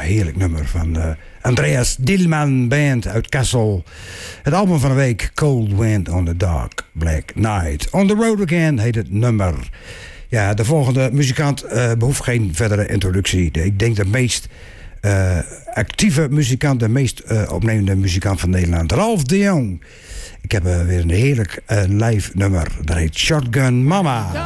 heerlijk nummer van Andreas Dielman Band uit Kassel. Het album van de week, Cold Wind on the Dark Black Night. On the Road Again heet het nummer. Ja, de volgende muzikant behoeft geen verdere introductie. Ik denk de meest actieve muzikant, de meest opnemende muzikant van Nederland, Ralph de Jong. Ik heb weer een heerlijk live nummer. Dat heet Shotgun Mama.